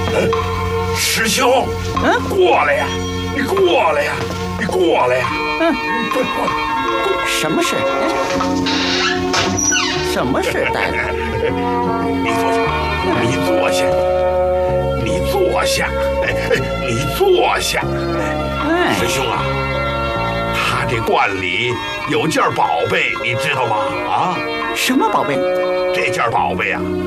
师兄，过来呀！你过来呀！你过来呀！ 什么事？什么事，大人？ 你坐下，你坐下，你坐下，你坐下。师兄啊，他这罐里有件宝贝，你知道吗？啊？ 什么宝贝？ 这件宝贝啊，